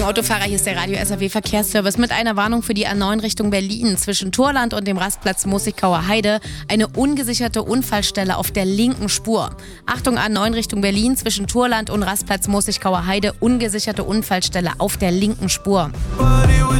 Autofahrer, hier ist der Radio SAW Verkehrsservice mit einer Warnung für die A9 Richtung Berlin. Zwischen Torland und dem Rastplatz Mußigkauer Heide eine ungesicherte Unfallstelle auf der linken Spur. Achtung, A9 Richtung Berlin, zwischen Torland und Rastplatz Mußigkauer Heide ungesicherte Unfallstelle auf der linken Spur.